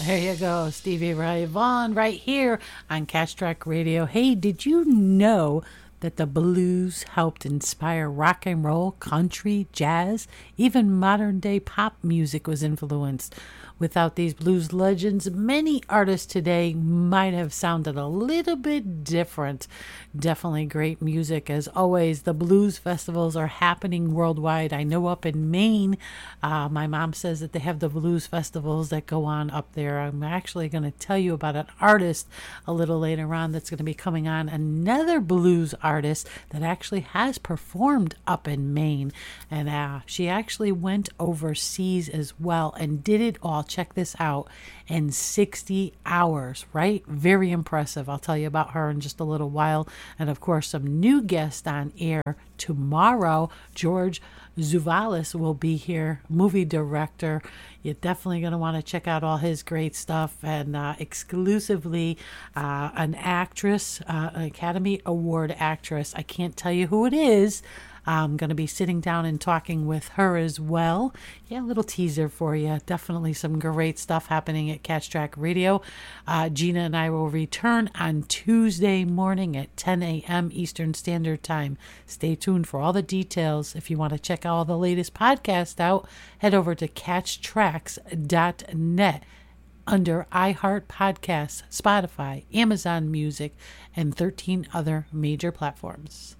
There you go, Stevie Ray Vaughan, right here on Catch Track Radio. Hey, did you know that the blues helped inspire rock and roll, country, jazz, even modern day pop music was influenced? Without these blues legends, many artists today might have sounded a little bit different. Definitely great music as always. The blues festivals are happening worldwide. I know up in Maine, my mom says that they have the blues festivals that go on up there. I'm actually going to tell you about an artist a little later on that's going to be coming on, another blues artist that actually has performed up in Maine. And she actually went overseas as well and did it all. Check this out, in 60 hours, right? Very impressive. I'll tell you about her in just a little while. And of course, some new guests on air tomorrow. George Zouvalis will be here, movie director. You're definitely going to want to check out all his great stuff. And exclusively an actress, an Academy Award actress. I can't tell you who it is. I'm going to be sitting down and talking with her as well. Yeah, a little teaser for you. Definitely some great stuff happening at Catch Track Radio. Gina and I will return on Tuesday morning at 10 a.m. Eastern Standard Time. Stay tuned for all the details. If you want to check all the latest podcasts out, head over to catchtracks.net under iHeart Podcasts, Spotify, Amazon Music, and 13 other major platforms.